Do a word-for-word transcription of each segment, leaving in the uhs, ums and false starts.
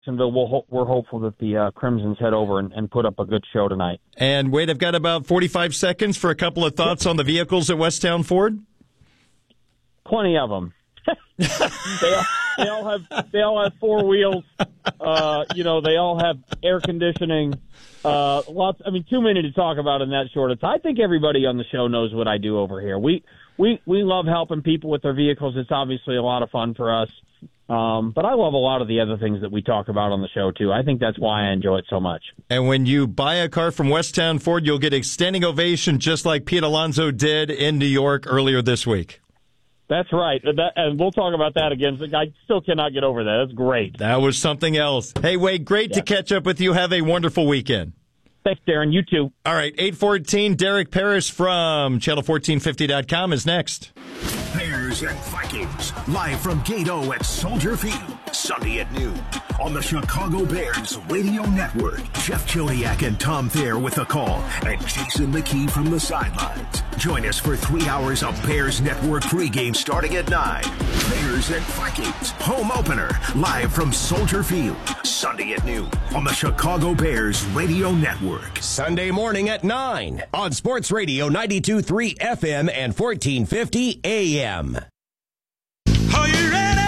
Jacksonville, we'll ho- we're hopeful that the uh, Crimsons head over and, and put up a good show tonight. And Wade, I've got about forty-five seconds for a couple of thoughts on the vehicles at Westtown Ford. Plenty of them. they, all, they all have they all have four wheels. Uh, you know, they all have air conditioning. Uh, lots. I mean, too many to talk about in that short of time. I think everybody on the show knows what I do over here. We we we love helping people with their vehicles. It's obviously a lot of fun for us. Um, but I love a lot of the other things that we talk about on the show, too. I think that's why I enjoy it so much. And when you buy a car from Westtown Ford, you'll get a standing ovation just like Pete Alonso did in New York earlier this week. That's right. That, and we'll talk about that again. I still cannot get over that. That's great. That was something else. Hey, Wade, great yeah. to catch up with you. Have a wonderful weekend. Thanks, Darren. You too. All right, eight fourteen, Derek Paris from channel fourteen fifty dot com is next. Bears and Vikings, live from Gate O at Soldier Field, Sunday at noon on the Chicago Bears Radio Network. Jeff Chodiak and Tom Thayer with the call, and Jason McKee from the sidelines. Join us for three hours of Bears Network pregame starting at nine. Bears and Vikings, home opener, live from Soldier Field, Sunday at noon on the Chicago Bears Radio Network. Sunday morning at nine on Sports Radio ninety-two point three F M and fourteen fifty A M. Are you ready?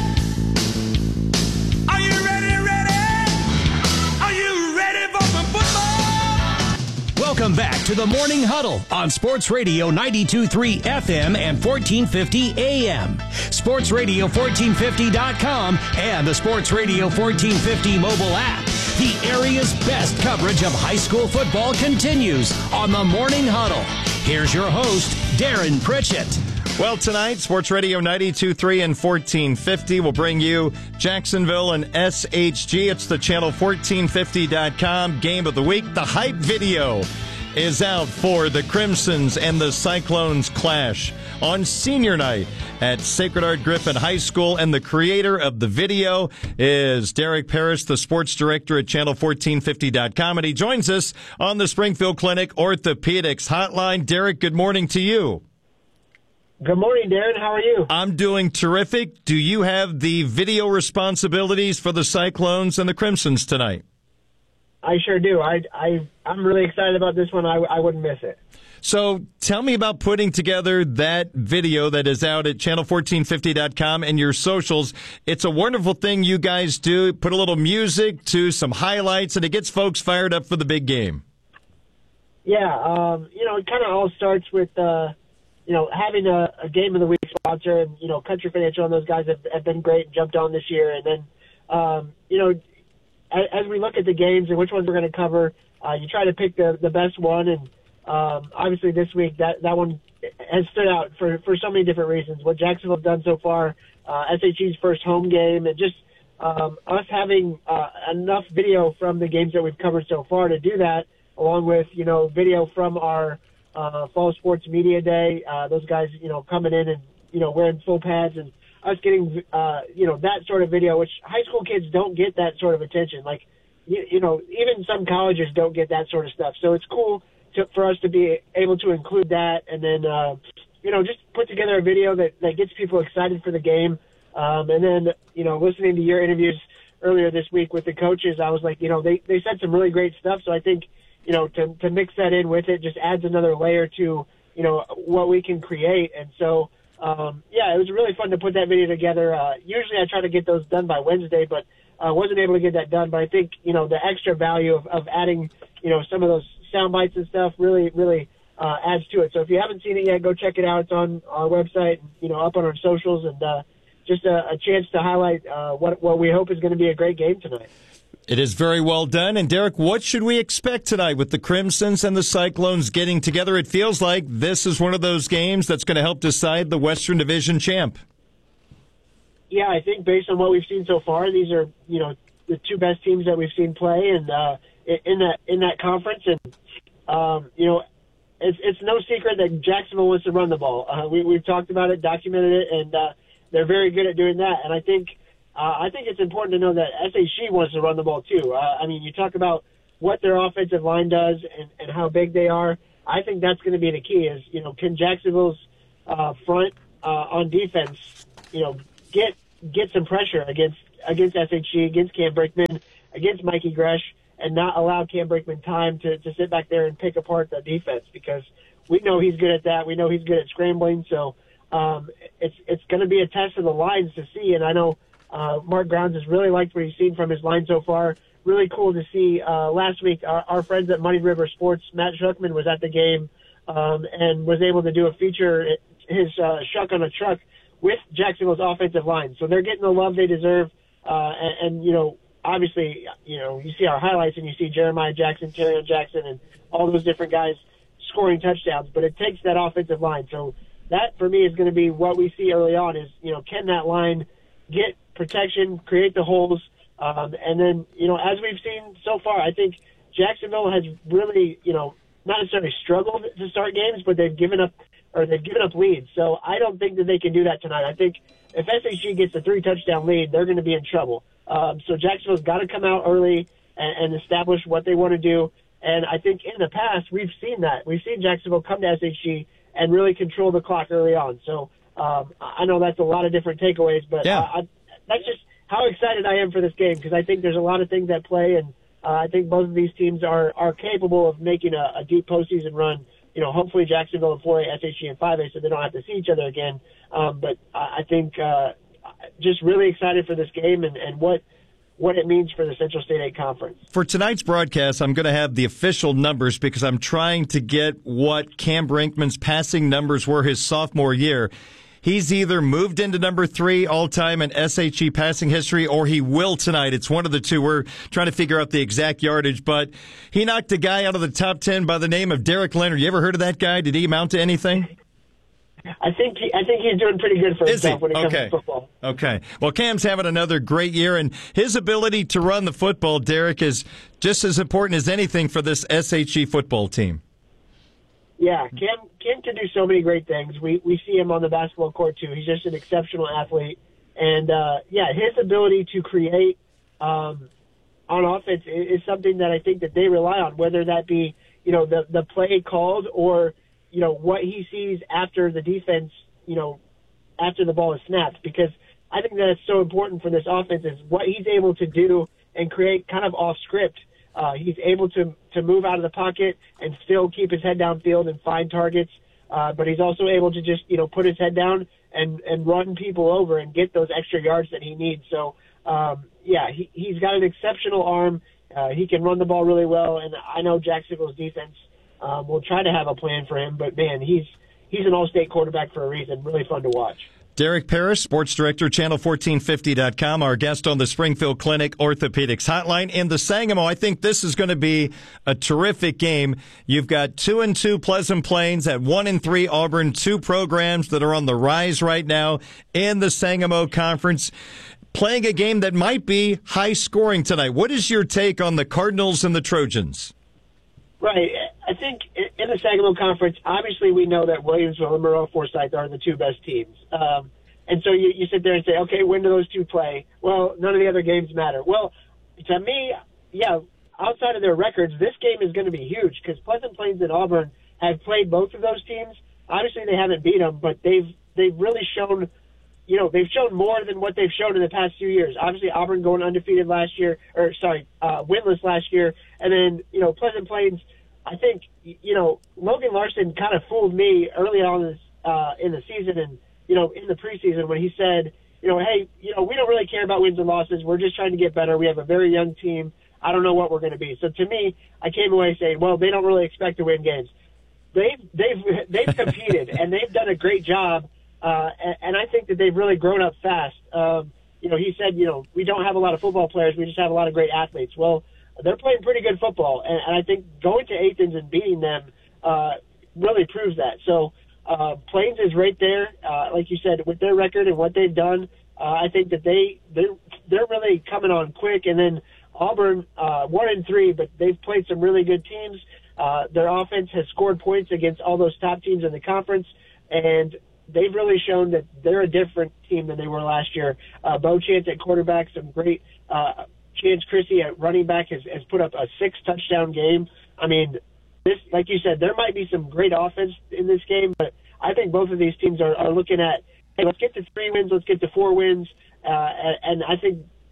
Are you ready, ready? Are you ready for some football? Welcome back to the Morning Huddle on Sports Radio ninety-two point three F M and fourteen fifty A M. Sports Radio fourteen fifty dot com and the Sports Radio fourteen fifty mobile app. The area's best coverage of high school football continues on the Morning Huddle. Here's your host, Darren Pritchett. Well, tonight, Sports Radio ninety-two point three and fourteen fifty will bring you Jacksonville and S H G. It's the channel fourteen fifty dot com game of the week. The hype video is out for the Crimsons and the Cyclones clash on senior night at Sacred Heart Griffin High School. And the creator of the video is Derek Paris, the sports director at channel fourteen fifty dot com. And he joins us on the Springfield Clinic Orthopedics Hotline. Derek, good morning to you. Good morning, Darren. How are you? I'm doing terrific. Do you have the video responsibilities for the Cyclones and the Crimsons tonight? I sure do. I, I, I'm really excited about this one. I, I wouldn't miss it. So tell me about putting together that video that is out at channel fourteen fifty dot com and your socials. It's a wonderful thing you guys do. Put a little music to some highlights, and it gets folks fired up for the big game. Yeah, um, you know, it kind of all starts with, uh, you know, having a, a Game of the Week sponsor. And, you know, Country Financial and those guys have, have been great and jumped on this year. And then, um, you know, as, as we look at the games and which ones we're going to cover, uh, you try to pick the, the best one. And um, obviously this week that, that one has stood out for, for so many different reasons. What Jacksonville's done so far, uh, S H G's first home game, and just um, us having uh, enough video from the games that we've covered so far to do that, along with, you know, video from our uh, Fall Sports Media Day, uh, those guys, you know, coming in and, you know, wearing full pads, and us getting, uh, you know, that sort of video, which high school kids don't get that sort of attention. Like, you, you know, even some colleges don't get that sort of stuff. So it's cool to, for us to be able to include that, and then, uh, you know, just put together a video that, that gets people excited for the game. Um, and then, you know, listening to your interviews earlier this week with the coaches, I was like, you know, they, they said some really great stuff. So I think, you know, to, to mix that in with it just adds another layer to, you know, what we can create. And so, um, yeah, it was really fun to put that video together. Uh, usually I try to get those done by Wednesday, but I uh, wasn't able to get that done. But I think, you know, the extra value of, of adding, you know, some of those sound bites and stuff really, really uh, adds to it. So if you haven't seen it yet, go check it out. It's on our website, you know, up on our socials, and uh, just a, a chance to highlight uh, what, what we hope is going to be a great game tonight. It is very well done. And, Derek, what should we expect tonight with the Crimsons and the Cyclones getting together? It feels like this is one of those games that's going to help decide the Western Division champ. Yeah, I think based on what we've seen so far, these are, you know, the two best teams that we've seen play and uh, in that in that conference. And, um, you know, it's it's no secret that Jacksonville wants to run the ball. Uh, we, we've talked about it, documented it, and uh, they're very good at doing that. And I think – Uh, I think it's important to know that S H G wants to run the ball too. Uh, I mean, you talk about what their offensive line does and, and how big they are. I think that's going to be the key is, you know, can Jacksonville's uh, front uh, on defense, you know, get get some pressure against against S H G, against Cam Brickman, against Mikey Gresh, and not allow Cam Brickman time to, to sit back there and pick apart the defense, because we know he's good at that. We know he's good at scrambling. So um, it's it's going to be a test of the lines to see. And I know uh, Mark Grounds has really liked what he's seen from his line so far. Really cool to see. Uh, last week, our, our friends at Muddy River Sports, Matt Schuckman, was at the game um, and was able to do a feature, his uh, Shuck on a Truck, with Jacksonville's offensive line. So they're getting the love they deserve. Uh, and, and, you know, obviously, you know, you see our highlights and you see Jeremiah Jackson, Terrion Jackson, and all those different guys scoring touchdowns. But it takes that offensive line. So that, for me, is going to be what we see early on is, you know, can that line get protection, create the holes, um, and then, you know, as we've seen so far, I think Jacksonville has really, you know, not necessarily struggled to start games, but they've given up or they've given up leads. So I don't think that they can do that tonight. I think if S H G gets a three-touchdown lead, they're going to be in trouble. Um, so Jacksonville's got to come out early and, and establish what they want to do. And I think in the past, we've seen that. We've seen Jacksonville come to S H G and really control the clock early on. So um, I know that's a lot of different takeaways, but yeah. uh, I, that's just how excited I am for this game, because I think there's a lot of things at play, and uh, I think both of these teams are, are capable of making a, a deep postseason run. You know, hopefully Jacksonville and four A, S H G and five A, so they don't have to see each other again. Um, but I think uh, just really excited for this game and, and what what it means for the Central State eight Conference. For tonight's broadcast, I'm going to have the official numbers because I'm trying to get what Cam Brinkman's passing numbers were his sophomore year. He's either moved into number three all-time in S H G passing history, or he will tonight. It's one of the two. We're trying to figure out the exact yardage, but he knocked a guy out of the top ten by the name of Derek Leonard. You ever heard of that guy? Did he amount to anything? I think he, I think he's doing pretty good for Is himself he? when it comes Okay. to football. Okay. Well, Cam's having another great year, and his ability to run the football, Derek, is just as important as anything for this S H G football team. Yeah, Cam Cam can do so many great things. We we see him on the basketball court too. He's just an exceptional athlete, and uh, yeah, his ability to create um, on offense is, is something that I think that they rely on. Whether that be you know the the play called or you know what he sees after the defense, you know, after the ball is snapped. Because I think that's so important for this offense is what he's able to do and create kind of off script. Uh, he's able to to move out of the pocket and still keep his head downfield and find targets. Uh, but he's also able to just, you know, put his head down and, and run people over and get those extra yards that he needs. So, um, yeah, he, he's got an exceptional arm. Uh, he can run the ball really well. And I know Jacksonville's defense um, will try to have a plan for him. But, man, he's he's an all-state quarterback for a reason. Really fun to watch. Derek Parrish, sports director, channel fourteen fifty dot com, our guest on the Springfield Clinic Orthopedics Hotline. In the Sangamo, I think this is going to be a terrific game. You've got two and two Pleasant Plains at one and three Auburn, two programs that are on the rise right now in the Sangamo Conference, playing a game that might be high scoring tonight. What is your take on the Cardinals and the Trojans? Right. I think in the Sangamo Conference, obviously we know that Williamsville and Monroe Forsyth are the two best teams. Um, and so you, you sit there and say, okay, when do those two play? Well, none of the other games matter. Well, to me, yeah, outside of their records, this game is going to be huge because Pleasant Plains and Auburn have played both of those teams. Obviously they haven't beat them, but they've they've really shown, you know, they've shown more than what they've shown in the past few years. Obviously Auburn going undefeated last year, or sorry, uh, winless last year. And then, you know, Pleasant Plains, I think, you know, Logan Larson kind of fooled me early on in, this, uh, in the season and, you know, in the preseason when he said, you know, hey, you know, we don't really care about wins and losses. We're just trying to get better. We have a very young team. I don't know what we're going to be. So to me, I came away saying, well, they don't really expect to win games. They've, they've, they've competed and they've done a great job. Uh, and, and I think that they've really grown up fast. Um, you know, he said, you know, we don't have a lot of football players. We just have a lot of great athletes. Well, they're playing pretty good football, and, and I think going to Athens and beating them uh, really proves that. So uh, Plains is right there, uh, like you said, with their record and what they've done. Uh, I think that they they're they're really coming on quick. And then Auburn, uh, one and three, but they've played some really good teams. Uh, their offense has scored points against all those top teams in the conference, and they've really shown that they're a different team than they were last year. Uh, Bo Chance at quarterback, some great. Uh, Chance Chrissy at running back has, has put up a six-touchdown game. I mean, this, like you said, there might be some great offense in this game, but I think both of these teams are, are looking at, hey, let's get to three wins, let's get to four wins, uh, and, and I think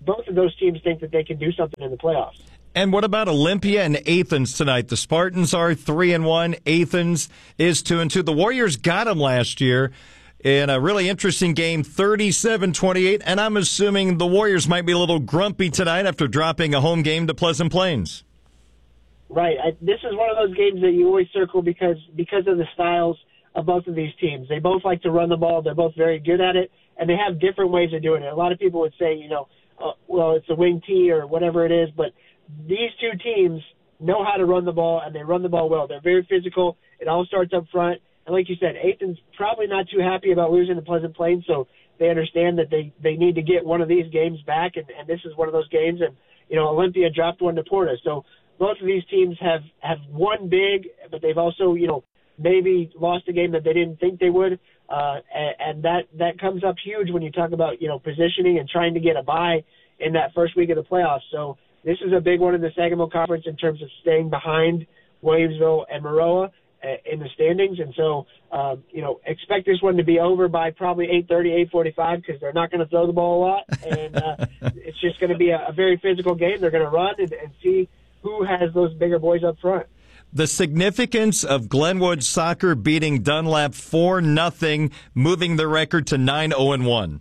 both of those teams think that they can do something in the playoffs. And what about Olympia and Athens tonight? The Spartans are three and one. Athens is two and two. The Warriors got them last year in a really interesting game, thirty-seven twenty-eight. And I'm assuming the Warriors might be a little grumpy tonight after dropping a home game to Pleasant Plains. Right. I, this is one of those games that you always circle because because of the styles of both of these teams. They both like to run the ball. They're both very good at it, and they have different ways of doing it. A lot of people would say, you know, uh, well, it's a wing tee or whatever it is, but these two teams know how to run the ball, and they run the ball well. They're very physical. It all starts up front. And like you said, Athens probably not too happy about losing to Pleasant Plains, so they understand that they, they need to get one of these games back, and, and this is one of those games. And, you know, Olympia dropped one to Porta. So both of these teams have, have won big, but they've also, you know, maybe lost a game that they didn't think they would. Uh, and, and that, that comes up huge when you talk about, you know, positioning and trying to get a bye in that first week of the playoffs. So this is a big one in the Sangamo Conference in terms of staying behind Williamsville and Maroa in the standings. And so, um, you know, expect this one to be over by probably eight thirty, eight forty-five because they're not going to throw the ball a lot. And uh, it's just going to be a, a very physical game. They're going to run and, and see who has those bigger boys up front. The significance of Glenwood soccer beating Dunlap four nothing, moving the record to nine oh and one.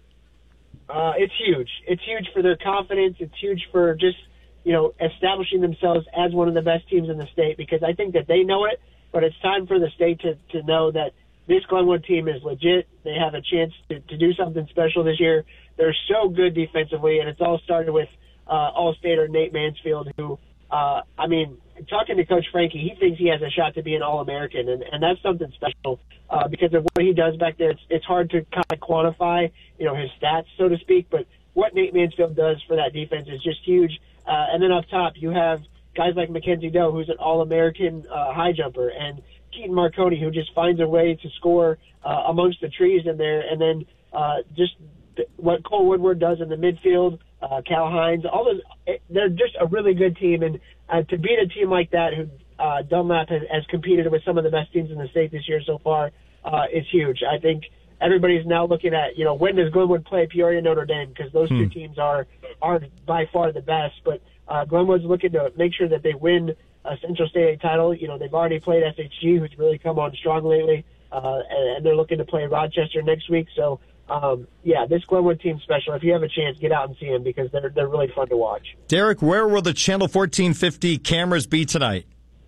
Uh, it's huge. It's huge for their confidence. It's huge for just, you know, establishing themselves as one of the best teams in the state because I think that they know it, but it's time for the state to, to know that this Glenwood team is legit. They have a chance to, to do something special this year. They're so good defensively, and it's all started with uh, All-Stater Nate Mansfield, who, uh, I mean, talking to Coach Frankie, he thinks he has a shot to be an All-American, and, and that's something special uh, because of what he does back there. It's, it's hard to kind of quantify, you know, his stats, so to speak, but what Nate Mansfield does for that defense is just huge. Uh, and then up top, you have guys like Mackenzie Doe, who's an All-American uh, high jumper, and Keaton Marconi, who just finds a way to score uh, amongst the trees in there, and then uh, just th- what Cole Woodward does in the midfield, uh, Cal Hines, all those, it, they're just a really good team, and uh, to beat a team like that, who uh, Dunlap has, has competed with some of the best teams in the state this year so far, uh, is huge. I think everybody's now looking at, you know, when does Glenwood play Peoria Notre Dame, because those hmm. two teams are are by far the best, but uh, Glenwood's looking to make sure that they win a Central State title. You know, they've already played S H G, who's really come on strong lately, uh, and, and they're looking to play Rochester next week. So, um, yeah, this Glenwood team's special. If you have a chance, get out and see them because they're they're really fun to watch. Derek, where will the Channel fourteen fifty cameras be tonight?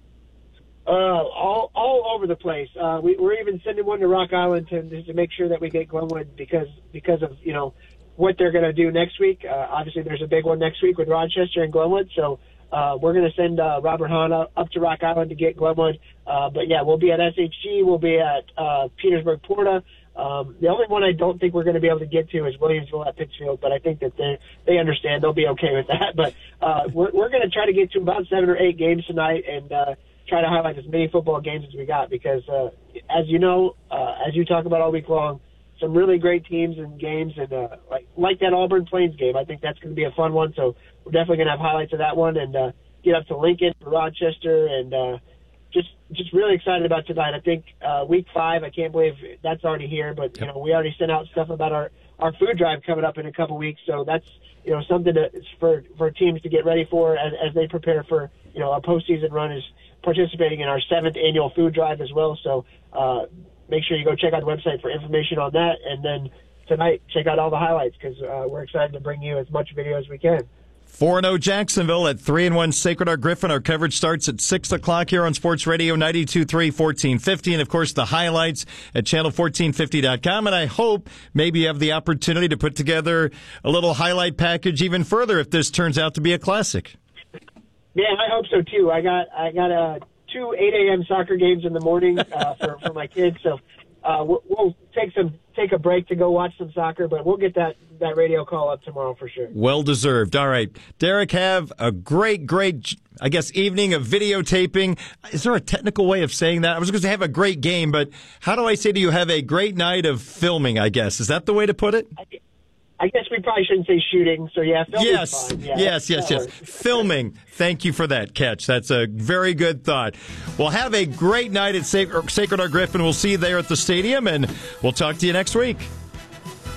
Uh, all all over the place. Uh, we, we're even sending one to Rock Island to to make sure that we get Glenwood because because of you know what they're going to do next week. Uh, obviously, there's a big one next week with Rochester and Glenwood, so. Uh, we're going to send uh, Robert Hanna up to Rock Island to get Glenwood. Uh, but, yeah, we'll be at S H G. We'll be at uh, Petersburg Porta. Um, the only one I don't think we're going to be able to get to is Williamsville at Pittsfield, but I think that they they understand. They'll be okay with that. But uh, we're, we're going to try to get to about seven or eight games tonight and uh, try to highlight as many football games as we got because, uh, as you know, uh, as you talk about all week long, some really great teams and games, and uh, like like that Auburn Plains game. I think that's going to be a fun one, so we're definitely going to have highlights of that one and uh, get up to Lincoln, Rochester, and uh, just just really excited about tonight. I think uh, week five, I can't believe that's already here, but you know we already sent out stuff about our, our food drive coming up in a couple weeks, so that's you know something to, for for teams to get ready for as, as they prepare for you know a postseason run is participating in our seventh annual food drive as well. So. Uh, Make sure you go check out the website for information on that. And then tonight, check out all the highlights because uh, we're excited to bring you as much video as we can. four and oh Jacksonville at three and one Sacred Heart Griffin. Our coverage starts at six o'clock here on Sports Radio ninety-two point three, fourteen fifty. And, of course, the highlights at channel fourteen fifty dot com. And I hope maybe you have the opportunity to put together a little highlight package even further if this turns out to be a classic. Yeah, I hope so, too. I got I got a... two eight a.m. soccer games in the morning uh, for, for my kids. So uh, we'll, we'll take some take a break to go watch some soccer, but we'll get that, that radio call up tomorrow for sure. Well deserved. All right. Derek, have a great, great, I guess, evening of videotaping. Is there a technical way of saying that? I was going to say have a great game, but how do I say to you have a great night of filming, I guess? Is that the way to put it? I, I guess we probably shouldn't say shooting, so yeah, filming yes, fine. Yeah, yes, yes, yes. Filming. Thank you for that catch. That's a very good thought. Well, have a great night at Sacred Heart Griffin. We'll see you there at the stadium, and we'll talk to you next week.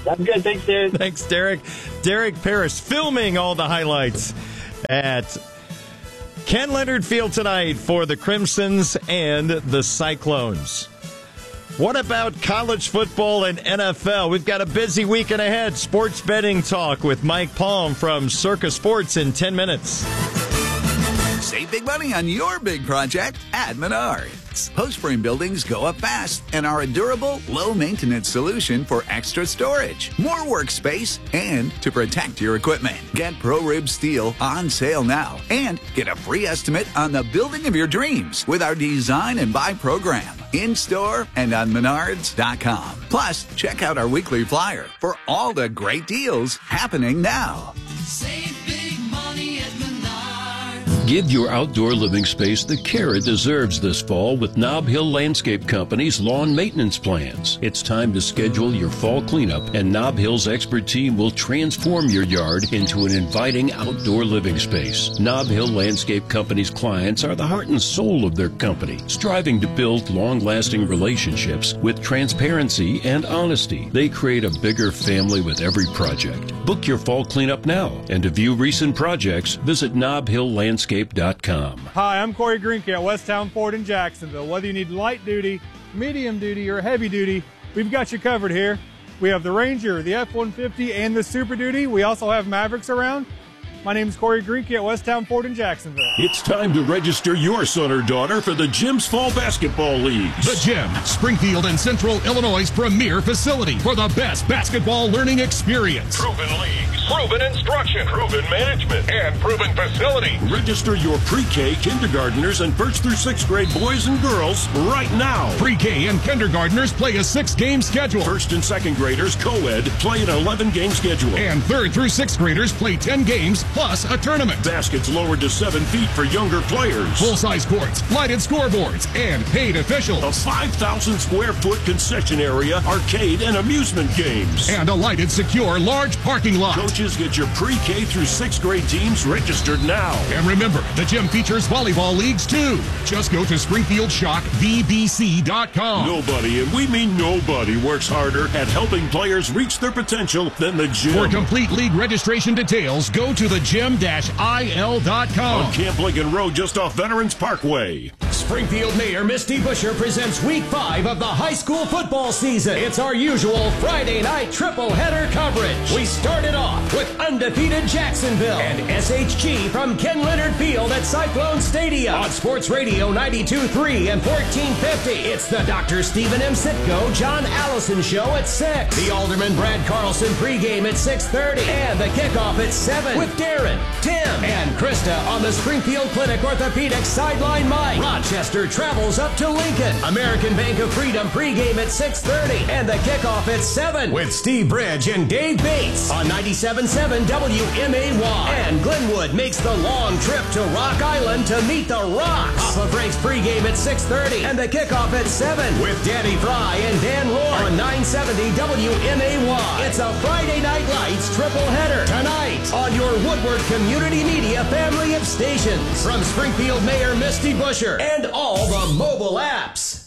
I'm good. Thanks, Derek. Thanks, Derek. Derek Paris filming all the highlights at Ken Leonard Field tonight for the Crimsons and the Cyclones. What about college football and N F L? We've got a busy weekend ahead. Sports betting talk with Mike Palm from Circa Sports in ten minutes. Save big money on your big project at Menards. Post-frame buildings go up fast and are a durable, low-maintenance solution for extra storage, more workspace, and to protect your equipment. Get ProRib Steel on sale now and get a free estimate on the building of your dreams with our Design and Buy program. In-store and on menards dot com. Plus, check out our weekly flyer for all the great deals happening now. Save big money at Menards. Give your outdoor living space the care it deserves this fall with Nob Hill Landscape Company's lawn maintenance plans. It's time to schedule your fall cleanup, and Nob Hill's expert team will transform your yard into an inviting outdoor living space. Nob Hill Landscape Company's clients are the heart and soul of their company, striving to build long-lasting relationships with transparency and honesty. They create a bigger family with every project. Book your fall cleanup now, and to view recent projects, visit nob hill landscape dot com. Hi, I'm Corey Greenke at Westtown Ford in Jacksonville. Whether you need light duty, medium duty, or heavy duty, we've got you covered here. We have the Ranger, the F one fifty, and the Super Duty. We also have Mavericks around. My name is Corey Greenke at Westtown Ford in Jacksonville. It's time to register your son or daughter for the Gym's Fall Basketball Leagues. The Gym, Springfield and Central Illinois' premier facility for the best basketball learning experience. Proven leagues, proven instruction, proven management, and proven facilities. Register your pre-K, kindergartners, and first through sixth grade boys and girls right now. Pre-K and kindergartners play a six-game schedule. First and second graders, co-ed, play an eleven-game schedule. And third through sixth graders play ten games plus a tournament. Baskets lowered to seven feet for younger players. Full-size courts, lighted scoreboards, and paid officials. A five thousand square foot concession area, arcade, and amusement games. And a lighted, secure, large parking lot. Coaches, get your pre-K through sixth grade teams registered now. And remember, the gym features volleyball leagues too. Just go to springfield shock v b c dot com. Nobody, and we mean nobody, works harder at helping players reach their potential than the gym. For complete league registration details, go to the gym dash i l dot com. On Camp Lincoln Road, just off Veterans Parkway. Springfield Mayor Misty Buscher presents week five of the high school football season. It's our usual Friday night triple header coverage. We started off with undefeated Jacksonville and S H G from Ken Leonard Field at Cyclone Stadium. On Sports Radio ninety-two point three and fourteen fifty, it's the Doctor Stephen M. Sitko, John Allison Show at six. The Alderman Brad Carlson pregame at six thirty. And the kickoff at seven with Darren, Tim, and Krista on the Springfield Clinic Orthopedic Sideline Mic. Rochester travels up to Lincoln. American Bank of Freedom pregame at six thirty. And the kickoff at seven with Steve Bridge and Dave Bates on ninety-seven point seven W M A Y. And Glenwood makes the long trip to Rock Island to meet the Rocks. Papa Frank's pregame at six thirty. And the kickoff at seven with Danny Fry and Dan Roy on nine seventy W M A Y. It's a Friday Night Lights triple header tonight on your Woodward Community Media family of stations. From Springfield Mayor Misty Buscher and all the mobile apps.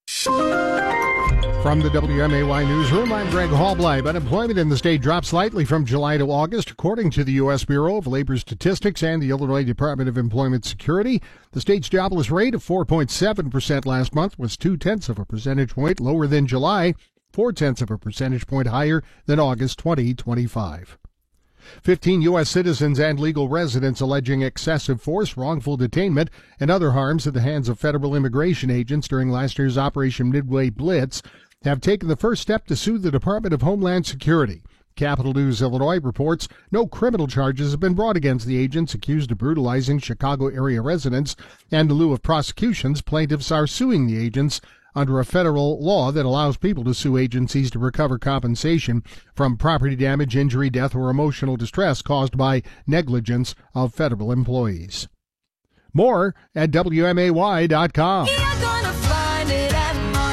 From the W M A Y Newsroom, I'm Greg Hallbleib. Unemployment in the state dropped slightly from July to August, according to the U S Bureau of Labor Statistics and the Illinois Department of Employment Security. The state's jobless rate of four point seven percent last month was two-tenths of a percentage point lower than July, four-tenths of a percentage point higher than August twenty twenty-five. Fifteen U S citizens and legal residents alleging excessive force, wrongful detainment, and other harms at the hands of federal immigration agents during last year's Operation Midway Blitz have taken the first step to sue the Department of Homeland Security. Capital News Illinois reports no criminal charges have been brought against the agents accused of brutalizing Chicago area residents, and in lieu of prosecutions, plaintiffs are suing the agents under a federal law that allows people to sue agencies to recover compensation from property damage, injury, death, or emotional distress caused by negligence of federal employees. More at W M A Y dot com. You're gonna find it at Mark's.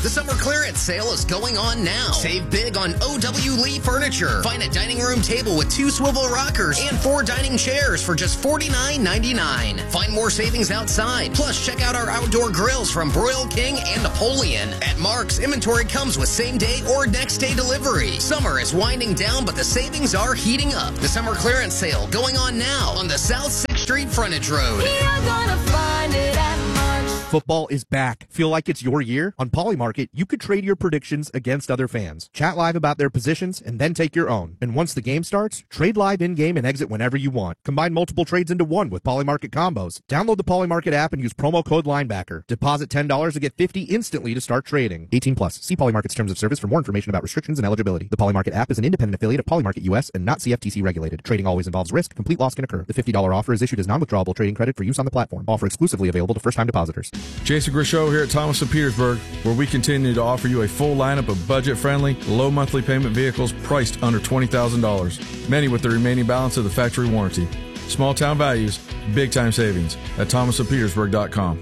The summer clearance sale is going on now. Save big on O W Lee Furniture. Find a dining room table with two swivel rockers and four dining chairs for just forty-nine ninety-nine. Find more savings outside. Plus, check out our outdoor grills from Broil King and Napoleon. At Mark's, inventory comes with same-day or next-day delivery. Summer is winding down, but the savings are heating up. The summer clearance sale going on now on the South sixth Street Frontage Road. You're gonna find it at Mark's. Football is back. Feel like it's your year? On Polymarket, you could trade your predictions against other fans. Chat live about their positions and then take your own. And once the game starts, trade live in-game and exit whenever you want. Combine multiple trades into one with Polymarket combos. Download the Polymarket app and use promo code linebacker. Deposit ten dollars to get fifty dollars instantly to start trading. eighteen plus. See Polymarket's terms of service for more information about restrictions and eligibility. The Polymarket app is an independent affiliate of Polymarket U S and not C F T C regulated. Trading always involves risk. Complete loss can occur. The fifty dollars offer is issued as non-withdrawable trading credit for use on the platform. Offer exclusively available to first-time depositors. Jason Grisho here at Thomas of Petersburg, where we continue to offer you a full lineup of budget-friendly, low monthly payment vehicles priced under twenty thousand dollars, many with the remaining balance of the factory warranty. Small town values, big time savings at thomas of petersburg dot com.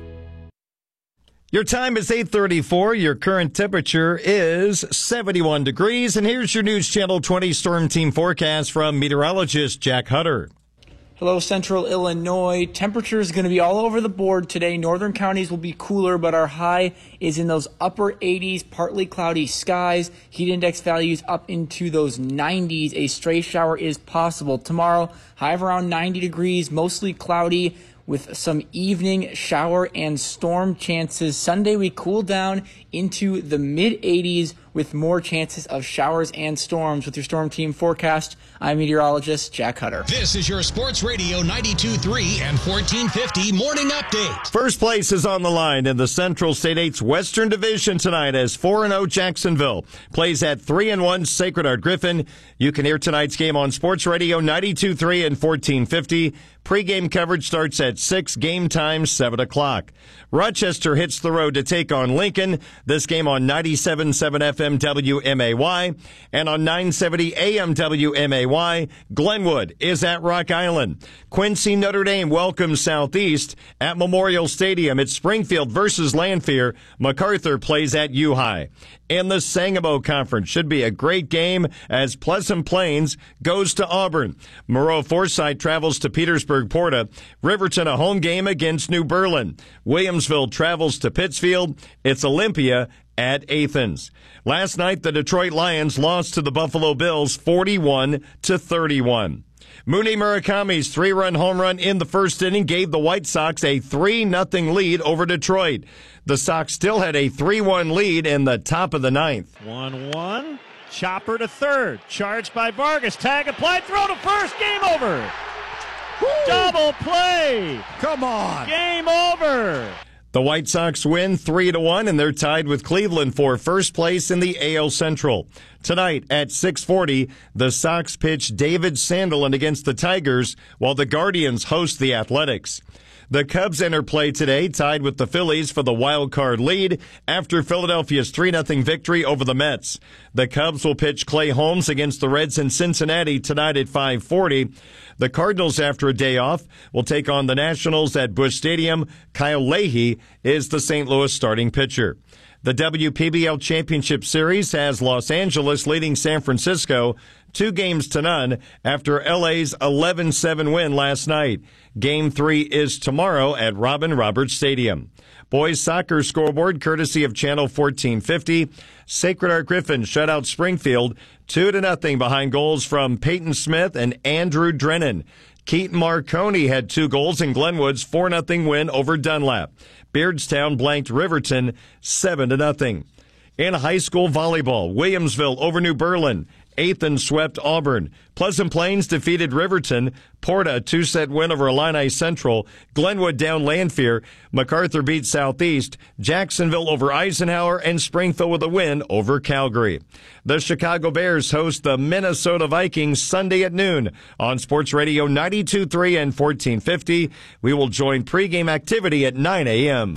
Your time is eight thirty-four. Your current temperature is seventy-one degrees. And here's your News Channel twenty Storm Team forecast from meteorologist Jack Hutter. Hello, Central Illinois. Temperature is going to be all over the board today. Northern counties will be cooler, but our high is in those upper eighties, partly cloudy skies. Heat index values up into those nineties. A stray shower is possible. Tomorrow, high of around ninety degrees, mostly cloudy with some evening shower and storm chances. Sunday, we cool down into the mid eighties with more chances of showers and storms. With your Storm Team forecast, I'm meteorologist Jack Hutter. This is your Sports Radio ninety-two point three and fourteen fifty Morning Update. First place is on the line in the Central State eight's Western Division tonight as four and oh Jacksonville plays at three and one Sacred Heart Griffin. You can hear tonight's game on Sports Radio ninety-two point three and fourteen fifty. Pre-game coverage starts at six, game time seven o'clock. Rochester hits the road to take on Lincoln. This game on ninety-seven point seven F M W M A Y and on nine seventy A M W M A Y. Glenwood is at Rock Island. Quincy Notre Dame welcomes Southeast at Memorial Stadium. It's Springfield versus Lanphier. MacArthur plays at U-High. In the Sangamo Conference, should be a great game as Pleasant Plains goes to Auburn. Moreau Forsyth travels to Petersburg Porta. Riverton a home game against New Berlin. Williamsville travels to Pittsfield. It's Olympia at Athens. Last night, the Detroit Lions lost to the Buffalo Bills forty-one to thirty-one. Mooney Murakami's three-run home run in the first inning gave the White Sox a three nothing lead over Detroit. The Sox still had a three one lead in the top of the ninth. one one. Chopper to third. Charged by Vargas. Tag applied. Throw to first. Game over. Woo! Double play. Come on. Game over. The White Sox win three to one, and they're tied with Cleveland for first place in the A L Central. Tonight at six forty, the Sox pitch David Sandelin against the Tigers, while the Guardians host the Athletics. The Cubs enter play today, tied with the Phillies for the wild card lead after Philadelphia's three nothing victory over the Mets. The Cubs will pitch Clay Holmes against the Reds in Cincinnati tonight at five forty. The Cardinals, after a day off, will take on the Nationals at Busch Stadium. Kyle Leahy is the Saint Louis starting pitcher. The W P B L Championship Series has Los Angeles leading San Francisco two games to none after L A's eleven seven win last night. Game three is tomorrow at Robin Roberts Stadium. Boys soccer scoreboard courtesy of Channel fourteen fifty. Sacred Heart Griffin shut out Springfield two to nothing behind goals from Peyton Smith and Andrew Drennan. Keaton Marconi had two goals in Glenwood's four nothing win over Dunlap. Beardstown blanked Riverton seven to nothing. In high school volleyball, Williamsville over New Berlin. Athens swept Auburn. Pleasant Plains defeated Riverton. Porta, a two-set win over Illini Central. Glenwood down Lanphier. MacArthur beat Southeast. Jacksonville over Eisenhower. And Springfield with a win over Calgary. The Chicago Bears host the Minnesota Vikings Sunday at noon on Sports Radio ninety-two point three and fourteen fifty. We will join pregame activity at nine a.m.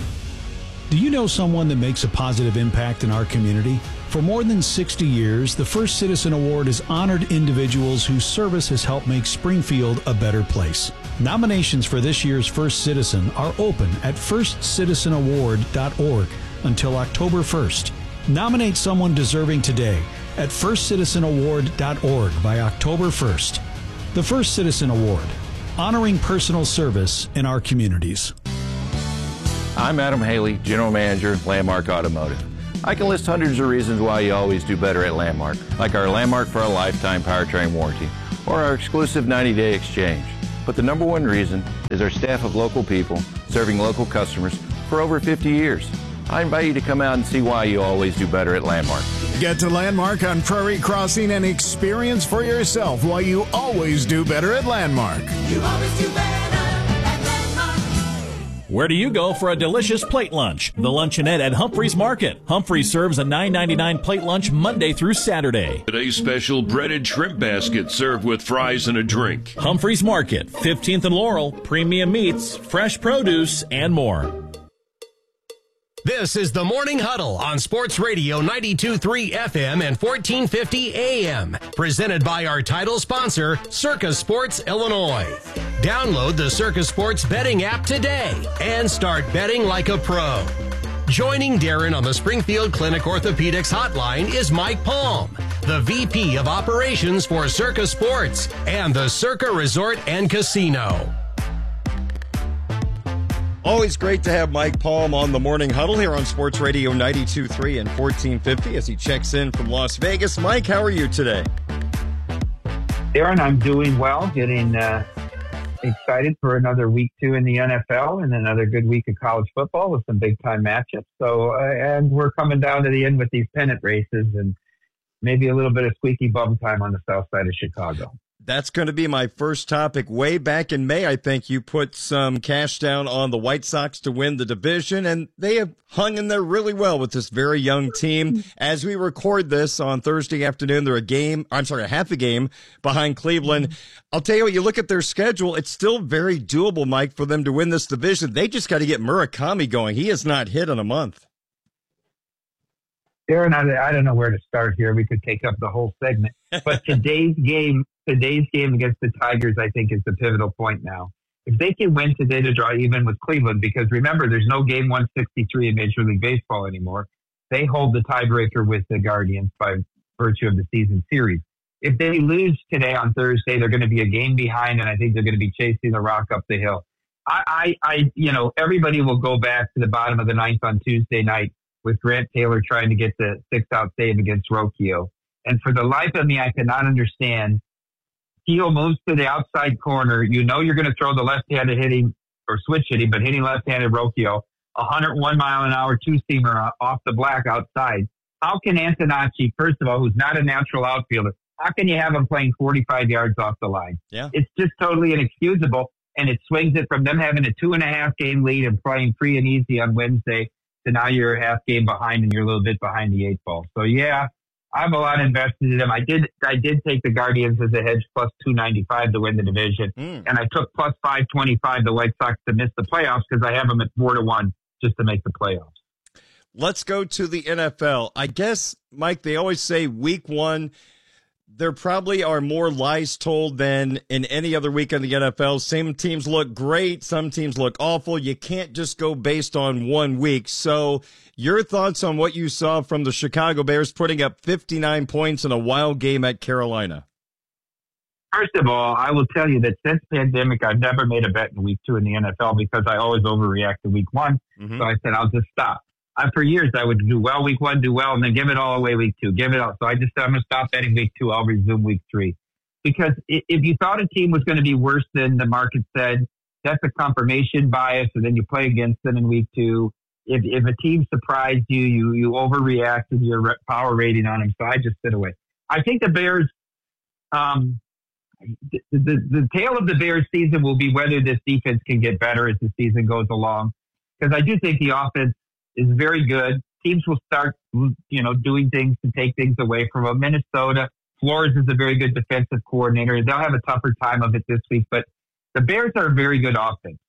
Do you know someone that makes a positive impact in our community? For more than sixty years, the First Citizen Award has honored individuals whose service has helped make Springfield a better place. Nominations for this year's First Citizen are open at first citizen award dot org until October first. Nominate someone deserving today at first citizen award dot org by October first. The First Citizen Award, honoring personal service in our communities. I'm Adam Haley, General Manager, Landmark Automotive. I can list hundreds of reasons why you always do better at Landmark, like our Landmark for a Lifetime powertrain warranty or our exclusive ninety-day exchange. But the number one reason is our staff of local people serving local customers for over fifty years. I invite you to come out and see why you always do better at Landmark. Get to Landmark on Prairie Crossing and experience for yourself why you always do better at Landmark. You always do better at Landmark. Where do you go for a delicious plate lunch? The Luncheonette at Humphreys Market. Humphreys serves a nine ninety-nine plate lunch Monday through Saturday. Today's special breaded shrimp basket served with fries and a drink. Humphreys Market, fifteenth and Laurel, premium meats, fresh produce, and more. This is the Morning Huddle on Sports Radio ninety-two point three F M and fourteen fifty A M. Presented by our title sponsor, Circa Sports Illinois. Download the Circa Sports betting app today and start betting like a pro. Joining Darren on the Springfield Clinic Orthopedics Hotline is Mike Palm, the V P of Operations for Circa Sports and the Circa Resort and Casino. Always great to have Mike Palm on the Morning Huddle here on Sports Radio ninety-two point three and fourteen fifty as he checks in from Las Vegas. Mike, how are you today? Darren, I'm doing well, getting uh, excited for another week two in the N F L and another good week of college football with some big-time matchups. So, uh, and we're coming down to the end with these pennant races and maybe a little bit of squeaky bum time on the south side of Chicago. That's going to be my first topic. Way back in May, I think you put some cash down on the White Sox to win the division, and they have hung in there really well with this very young team. As we record this on Thursday afternoon, they're a game, I'm sorry, a half a game behind Cleveland. I'll tell you what, you look at their schedule, it's still very doable, Mike, for them to win this division. They just got to get Murakami going. He has not hit in a month. Darren, I, I don't know where to start here. We could take up the whole segment. But today's game, today's game against the Tigers, I think, is the pivotal point now. If they can win today to draw even with Cleveland, because remember, there's no game one sixty-three in Major League Baseball anymore. They hold the tiebreaker with the Guardians by virtue of the season series. If they lose today on Thursday, they're going to be a game behind, and I think they're going to be chasing the rock up the hill. I, I, I you know, everybody will go back to the bottom of the ninth on Tuesday night with Grant Taylor trying to get the six-out save against Rocchio. And for the life of me, I cannot understand. Keel moves to the outside corner. You know you're going to throw the left-handed hitting or switch hitting, but hitting left-handed Rocchio, one hundred one mile an hour two-seamer off the black outside. How can Antonacci, first of all, who's not a natural outfielder, how can you have him playing forty-five yards off the line? Yeah. It's just totally inexcusable, and it swings it from them having a two-and-a-half game lead and playing free and easy on Wednesday to now you're a half game behind and you're a little bit behind the eight ball. So, yeah, I have a lot invested in them. I did I did take the Guardians as a hedge plus two ninety-five to win the division. Mm. And I took plus five twenty-five the White Sox to miss the playoffs because I have them at four to one just to make the playoffs. Let's go to the N F L. I guess, Mike, they always say week one, there probably are more lies told than in any other week in the N F L. Some teams look great. Some teams look awful. You can't just go based on one week. So your thoughts on what you saw from the Chicago Bears putting up fifty-nine points in a wild game at Carolina? First of all, I will tell you that since pandemic, I've never made a bet in week two in the N F L because I always overreact to week one. Mm-hmm. So I said, I'll just stop. I, for years, I would do well week one, do well, and then give it all away week two. Give it all. So I just said, I'm going to stop betting week two. I'll resume week three. Because if you thought a team was going to be worse than the market said, that's a confirmation bias, and then you play against them in week two. If, if a team surprised you, you, you overreacted your power rating on them. So I just sit away. I think the Bears, um, the, the, the tale of the Bears season will be whether this defense can get better as the season goes along. Because I do think the offense is very good. Teams will start, you know, doing things to take things away from them. Minnesota, Flores is a very good defensive coordinator. They'll have a tougher time of it this week, but the Bears are a very good offense.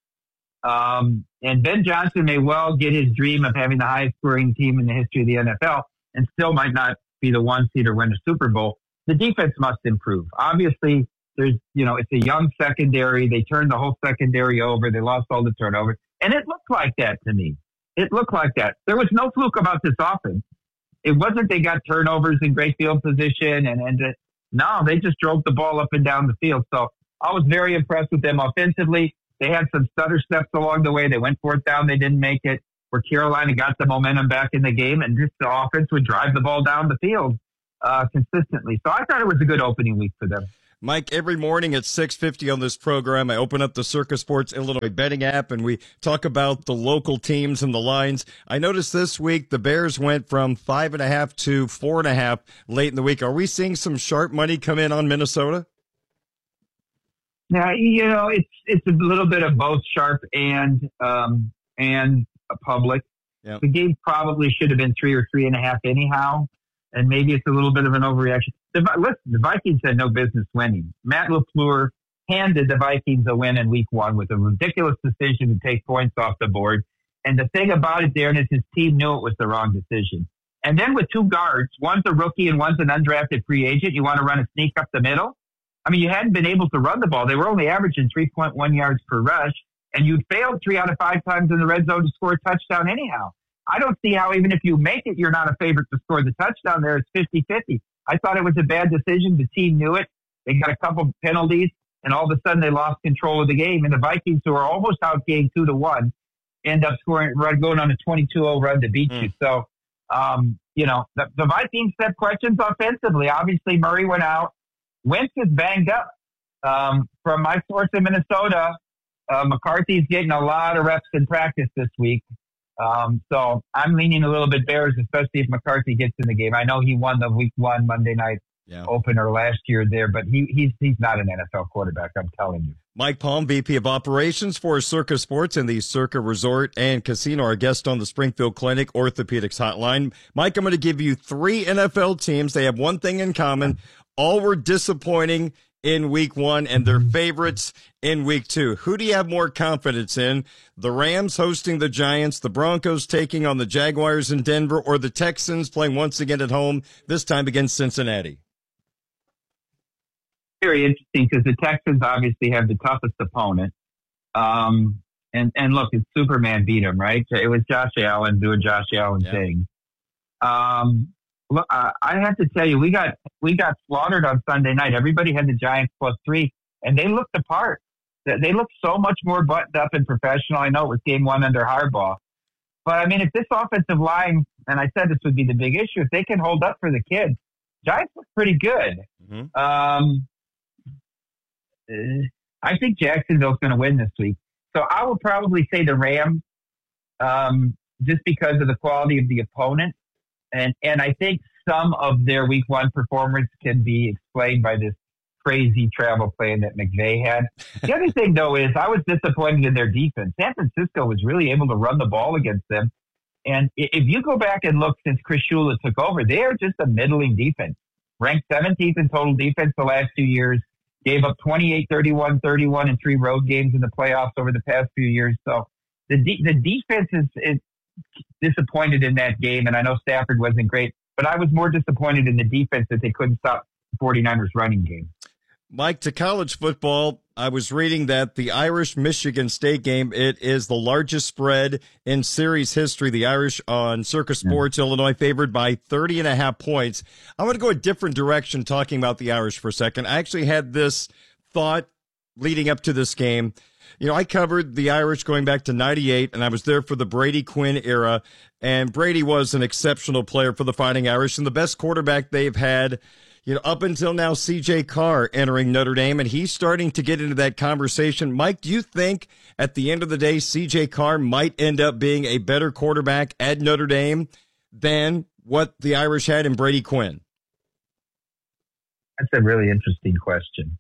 Um, and Ben Johnson may well get his dream of having the highest scoring team in the history of the N F L and still might not be the one seed or win a Super Bowl. The defense must improve. Obviously, there's, you know, it's a young secondary. They turned the whole secondary over. They lost all the turnovers. And it looked like that to me. It looked like that. There was no fluke about this offense. it wasn't they got turnovers in great field position, and and uh, no, they just drove the ball up and down the field. So I was very impressed with them offensively. They had some stutter steps along the way. They went fourth down, they didn't make it. Where Carolina got the momentum back in the game, and just the offense would drive the ball down the field uh, consistently. So I thought it was a good opening week for them. Mike, every morning at six fifty on this program, I open up the Circa Sports Illinois betting app, and we talk about the local teams and the lines. I noticed this week the Bears went from five and a half to four and a half late in the week. Are we seeing some sharp money come in on Minnesota? Yeah, you know, it's it's a little bit of both sharp and um, and public. Yep. The game probably should have been three or three and a half anyhow, and maybe it's a little bit of an overreaction. The, listen, the Vikings had no business winning. Matt LaFleur handed the Vikings a win in week one with a ridiculous decision to take points off the board. And the thing about it, Darren, is his team knew it was the wrong decision. And then with two guards, one's a rookie and one's an undrafted free agent, you want to run a sneak up the middle? I mean, you hadn't been able to run the ball. They were only averaging three point one yards per rush, and you'd failed three out of five times in the red zone to score a touchdown anyhow. I don't see how, even if you make it, you're not a favorite to score the touchdown there. It's fifty-fifty. I thought it was a bad decision. The team knew it. They got a couple penalties, and all of a sudden they lost control of the game. And the Vikings, who are almost outgained two to one, end up scoring, going on a twenty-two oh run to beat mm. you. So, um, you know, the, the Vikings have questions offensively. Obviously, Murray went out. Wentz is banged up. Um, from my source in Minnesota, uh, McCarthy's getting a lot of reps in practice this week. Um, so I'm leaning a little bit Bears, especially if McCarthy gets in the game. I know he won the week one Monday night yeah. opener last year there, but he, he's he's not an N F L quarterback, I'm telling you. Mike Palm, V P of Operations for Circa Sports and the Circa Resort and Casino, our guest on the Springfield Clinic Orthopedics Hotline. Mike, I'm going to give you three N F L teams. They have one thing in common. All were disappointing in week one and their favorites in week two. Who do you have more confidence in? The Rams hosting the Giants, the Broncos taking on the Jaguars in Denver, or the Texans playing once again at home, this time against Cincinnati? Very interesting because the Texans obviously have the toughest opponent. Um, and, and look, it's Superman beat him, right? It was Josh Allen doing Josh Allen yeah. things. Um, Look, uh, I have to tell you, we got we got slaughtered on Sunday night. Everybody had the Giants plus three, and they looked apart. They looked so much more buttoned up and professional. I know it was game one under Harbaugh. But, I mean, if this offensive line, and I said this would be the big issue, if they can hold up for the kids, Giants look pretty good. Mm-hmm. Um, I think Jacksonville's going to win this week. So I will probably say the Rams um, just because of the quality of the opponent. And and I think some of their week one performance can be explained by this crazy travel plan that McVay had. The other thing, though, is I was disappointed in their defense. San Francisco was really able to run the ball against them. And if you go back and look since Chris Shula took over, they are just a middling defense. Ranked seventeenth in total defense the last two years. Gave up twenty-eight, thirty-one, thirty-one in three road games in the playoffs over the past few years. So the de- the defense is, is disappointed in that game, and I know Stafford wasn't great, but I was more disappointed in the defense that they couldn't stop the 49ers running game. Mike, to college football, I was reading that the Irish-Michigan State game, it is the largest spread in series history. The Irish on Circa Sports, yeah. Illinois, favored by thirty and a half points. I want to go a different direction talking about the Irish for a second. I actually had this thought leading up to this game. You know, I covered the Irish going back to ninety-eight, and I was there for the Brady Quinn era, and Brady was an exceptional player for the Fighting Irish and the best quarterback they've had, you know, up until now, C J Carr entering Notre Dame, and he's starting to get into that conversation. Mike, do you think at the end of the day, C J Carr might end up being a better quarterback at Notre Dame than what the Irish had in Brady Quinn? That's a really interesting question.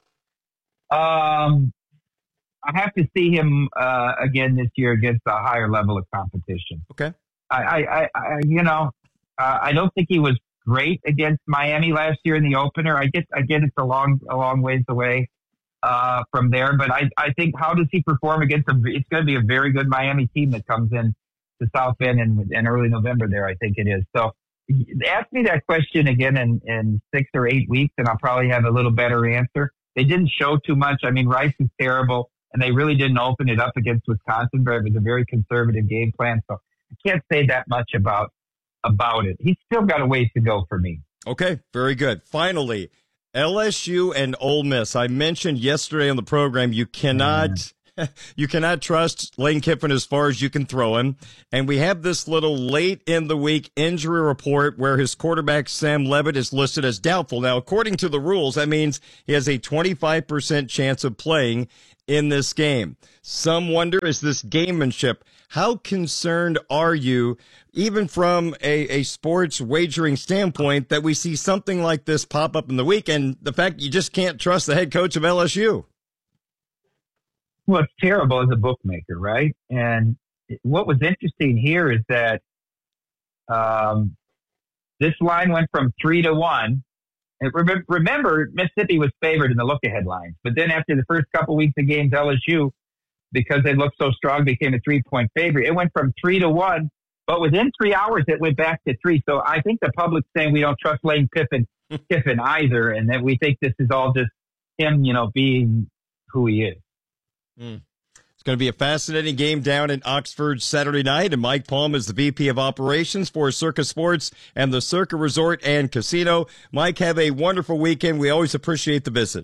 Um... I have to see him uh, again this year against a higher level of competition. Okay. I, I, I you know, uh, I don't think he was great against Miami last year in the opener. I get, I get it's a long, a long ways away uh, from there, but I, I think how does he perform against a? It's going to be a very good Miami team that comes in to South Bend in, in early November. There, I think it is. So, ask me that question again in, in six or eight weeks, and I'll probably have a little better answer. They didn't show too much. I mean, Rice is terrible. And they really didn't open it up against Wisconsin, but it was a very conservative game plan. So I can't say that much about about it. He's still got a ways to go for me. Okay, very good. Finally, L S U and Ole Miss. I mentioned yesterday on the program you cannot mm. you cannot trust Lane Kiffin as far as you can throw him. And we have this little late in the week injury report where his quarterback, Sam Levitt, is listed as doubtful. Now, according to the rules, that means he has a twenty-five percent chance of playing in this game. Some wonder, is this gamemanship? How concerned are you, even from a, a sports wagering standpoint, that we see something like this pop up in the week and the fact you just can't trust the head coach of L S U? Well, it's terrible as a bookmaker, right? And what was interesting here is that um, this line went from three to one. And re- remember, Mississippi was favored in the look-ahead lines. But then after the first couple weeks of games, L S U, because they looked so strong, became a three-point favorite. It went from three to one, but within three hours, it went back to three. So I think the public's saying we don't trust Lane Kiffin, Kiffin either, and that we think this is all just him, you know, being who he is. Mm. It's going to be a fascinating game down in Oxford Saturday night, and Mike Palm is the V P of Operations for Circa Sports and the Circa Resort and Casino. Mike, have a wonderful weekend. We always appreciate the visit.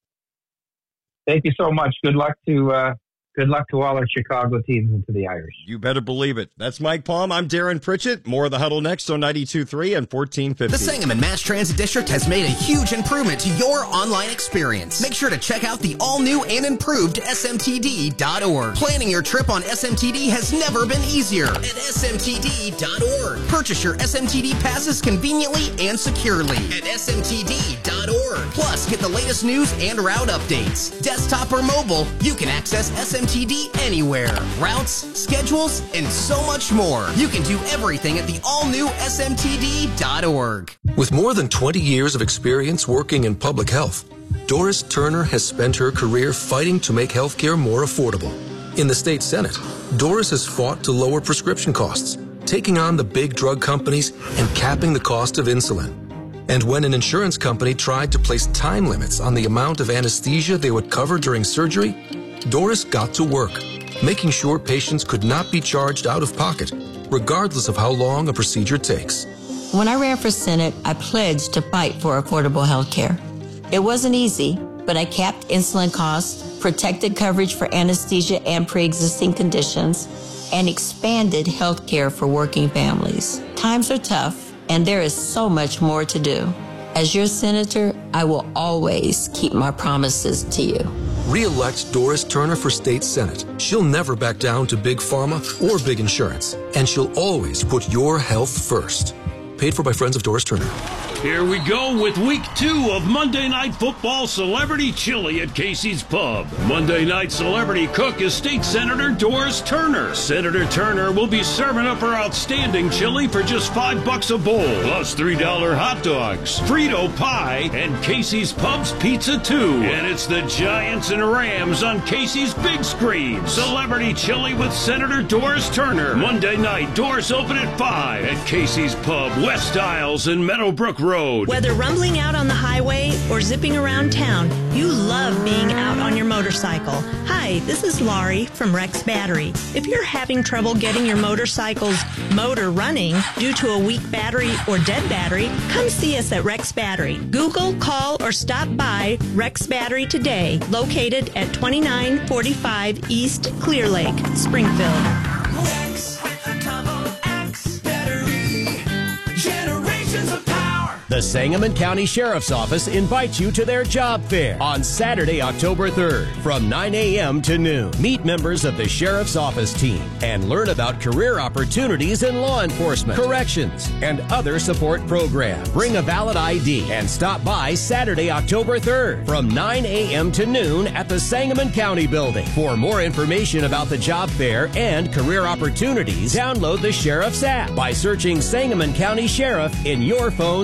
Thank you so much. Good luck to uh, good luck to all our Chicago teams and to the Irish. You better believe it. That's Mike Palm. I'm Darren Pritchett. More of the Huddle next on ninety-two point three and fourteen fifty. The Sangamon Mass Transit District has made a huge improvement to your online experience. Make sure to check out the all-new and improved S M T D dot org. Planning your trip on S M T D has never been easier at S M T D dot org. Purchase your S M T D passes conveniently and securely at S M T D dot org. Plus, get the latest news and route updates. Desktop or mobile, you can access S M T D anywhere. Routes, schedules, and so much more. You can do everything at the all-new S M T D dot org. With more than twenty years of experience working in public health, Doris Turner has spent her career fighting to make healthcare more affordable. In the state Senate, Doris has fought to lower prescription costs, taking on the big drug companies and capping the cost of insulin. And when an insurance company tried to place time limits on the amount of anesthesia they would cover during surgery, Doris got to work, making sure patients could not be charged out of pocket, regardless of how long a procedure takes. When I ran for Senate, I pledged to fight for affordable health care. It wasn't easy, but I capped insulin costs, protected coverage for anesthesia and pre-existing conditions, and expanded health care for working families. Times are tough, and there is so much more to do. As your senator, I will always keep my promises to you. Re-elect Doris Turner for state Senate. She'll never back down to big pharma or big insurance, and she'll always put your health first. Paid for by Friends of Doris Turner. Here we go with week two of Monday Night Football Celebrity Chili at Casey's Pub. Monday Night Celebrity Cook is State Senator Doris Turner. Senator Turner will be serving up her outstanding chili for just five bucks a bowl, plus three dollar hot dogs, Frito pie, and Casey's Pub's pizza too. And it's the Giants and Rams on Casey's big screen. Celebrity Chili with Senator Doris Turner. Monday night, doors open at five at Casey's Pub, West Isles and Meadowbrook Road. Whether rumbling out on the highway or zipping around town, you love being out on your motorcycle. Hi, this is Laurie from Rex Battery. If you're having trouble getting your motorcycle's motor running due to a weak battery or dead battery, come see us at Rex Battery. Google, call, or stop by Rex Battery today, located at twenty-nine forty-five East Clear Lake, Springfield. Rex with a double X battery. Generations of power. The Sangamon County Sheriff's Office invites you to their job fair on Saturday, October third from nine a.m. to noon. Meet members of the Sheriff's Office team and learn about career opportunities in law enforcement, corrections, and other support programs. Bring a valid I D and stop by Saturday, October third from nine a.m. to noon at the Sangamon County Building. For more information about the job fair and career opportunities, download the Sheriff's app by searching Sangamon County Sheriff in your phone's app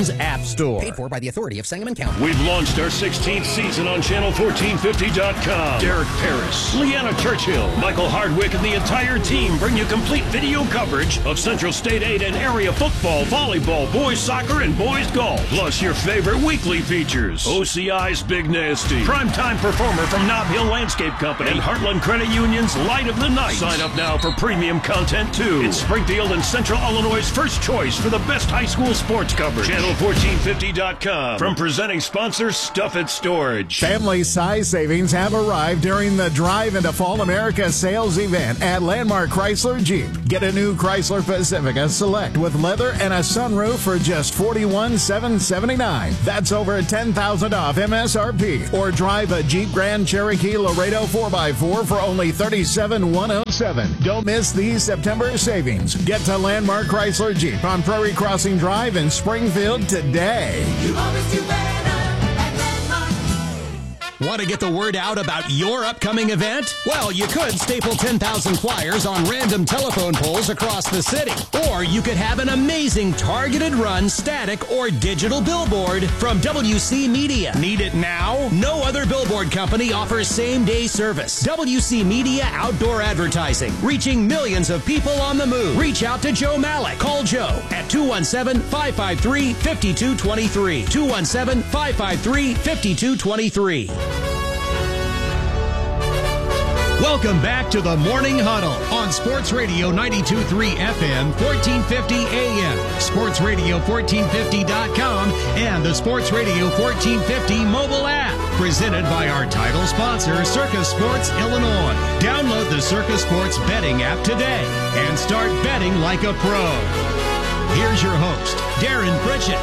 App Store. Paid for by the authority of Sangamon County. We've launched our sixteenth season on channel fourteen fifty dot com. Derek Paris, Leanna Churchill, Michael Hardwick, and the entire team bring you complete video coverage of Central State eight and area football, volleyball, boys soccer, and boys golf. Plus your favorite weekly features. O C I's Big Nasty, primetime performer from Nob Hill Landscape Company, and Heartland Credit Union's Light of the Night. Sign up now for premium content too. It's Springfield and Central Illinois' first choice for the best high school sports coverage. channel fourteen fifty dot com. From presenting sponsor Stuff It Storage. Family size savings have arrived during the Drive into Fall America sales event at Landmark Chrysler Jeep. Get a new Chrysler Pacifica Select with leather and a sunroof for just forty-one thousand seven hundred seventy-nine dollars. That's over ten thousand dollars off M S R P. Or drive a Jeep Grand Cherokee Laredo four by four for only thirty-seven thousand one hundred seven dollars. Don't miss these September savings. Get to Landmark Chrysler Jeep on Prairie Crossing Drive in Springfield today. You always do better at Landmark. Want to get the word out about your upcoming event? Well, you could staple ten thousand flyers on random telephone poles across the city. Or you could have an amazing targeted run, static, or digital billboard from W C Media. Need it now? No other billboard company offers same-day service. W C Media Outdoor Advertising, reaching millions of people on the move. Reach out to Joe Malik. Call Joe at two one seven, five five three, five two two three. two one seven, five five three, five two two three. Welcome back to the Morning Huddle on Sports Radio ninety-two point three F M, fourteen fifty A M, Sports Radio fourteen fifty dot com, and the Sports Radio fourteen fifty mobile app. Presented by our title sponsor, Circus Sports Illinois. Download the Circus Sports betting app today and start betting like a pro. Here's your host, Darren Pritchett.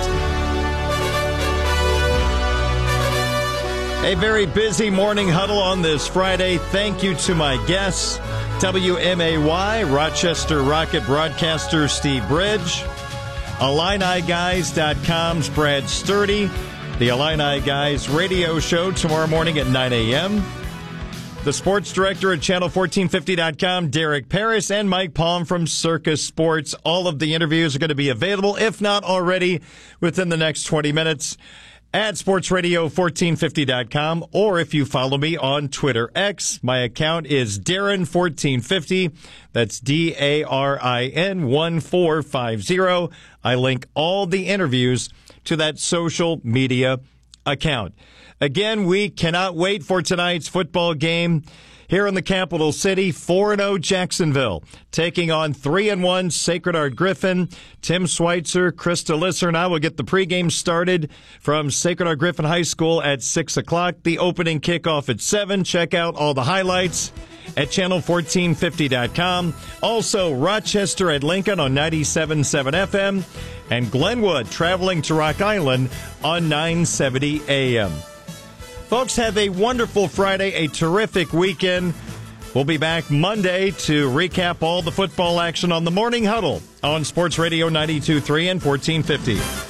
A very busy morning huddle on this Friday. Thank you to my guests, W M A Y, Rochester Rocket broadcaster Steve Bridge, Illini Guys dot com's Brad Sturdy, the Illini Guys radio show tomorrow morning at nine A M, the sports director at channel fourteen fifty dot com, Derek Paris, and Mike Palm from Circus Sports. All of the interviews are going to be available, if not already, within the next twenty minutes. At sports radio fourteen fifty dot com, or if you follow me on Twitter X, my account is Darren fourteen fifty. That's D A R I N one four five zero. I link all the interviews to that social media account. Again, we cannot wait for tonight's football game here in the capital city. four and oh Jacksonville taking on three and one Sacred Heart Griffin. Tim Schweitzer, Krista Lisser, and I will get the pregame started from Sacred Heart Griffin High School at six o'clock. The opening kickoff at seven. Check out all the highlights at channel fourteen fifty dot com. Also, Rochester at Lincoln on ninety-seven point seven F M, and Glenwood traveling to Rock Island on nine seventy A M. Folks, have a wonderful Friday, a terrific weekend. We'll be back Monday to recap all the football action on the Morning Huddle on Sports Radio ninety-two point three and fourteen fifty.